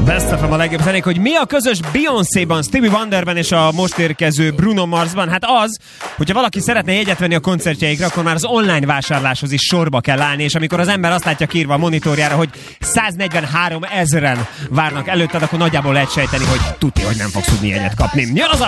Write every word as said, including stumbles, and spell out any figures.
Best of a legjobb zenék, hogy mi a közös Beyoncéban, Stevie Wonderben és a most érkező Bruno Marsban? Hát az, hogyha valaki szeretne jegyet venni a koncertjeikre, akkor már az online vásárláshoz is sorba kell állni, és amikor az ember azt látja kiírva a monitorjára, hogy száznegyvenhárom ezren várnak előtted, akkor nagyjából lehet sejteni, hogy tuti, hogy nem fogsz tudni jegyet kapni. Jön az a